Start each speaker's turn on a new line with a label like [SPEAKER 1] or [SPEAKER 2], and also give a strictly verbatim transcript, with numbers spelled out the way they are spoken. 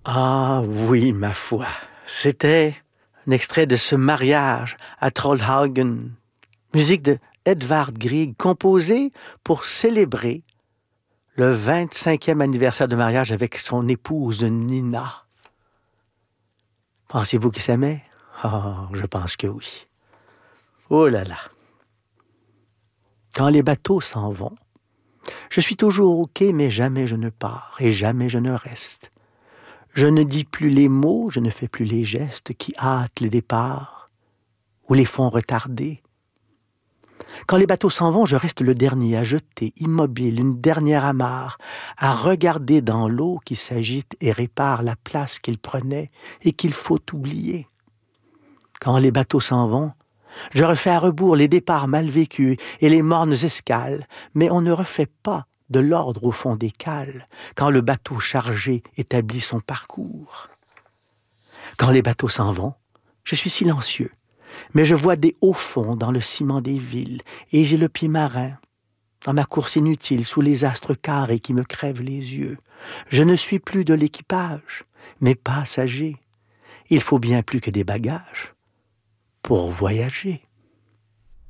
[SPEAKER 1] Ah oui, ma foi. C'était un extrait de ce mariage à Trollhaugen. Musique de Edvard Grieg, composée pour célébrer le vingt-cinquième anniversaire de mariage avec son épouse Nina. Pensez-vous qu'ils s'aimaient? Ah, je pense que oui. Oh là là. Quand les bateaux s'en vont, je suis toujours au quai, mais jamais je ne pars et jamais je ne reste. Je ne dis plus les mots, je ne fais plus les gestes qui hâtent les départs ou les font retarder. Quand les bateaux s'en vont, je reste le dernier à jeter, immobile, une dernière amarre, à regarder dans l'eau qui s'agite et répare la place qu'il prenait et qu'il faut oublier. Quand les bateaux s'en vont, je refais à rebours les départs mal vécus et les mornes escales, mais on ne refait pas de l'ordre au fond des cales quand le bateau chargé établit son parcours. Quand les bateaux s'en vont, je suis silencieux, mais je vois des hauts fonds dans le ciment des villes et j'ai le pied marin dans ma course inutile sous les astres carrés qui me crèvent les yeux. Je ne suis plus de l'équipage, mais passager. Il faut bien plus que des bagages pour voyager.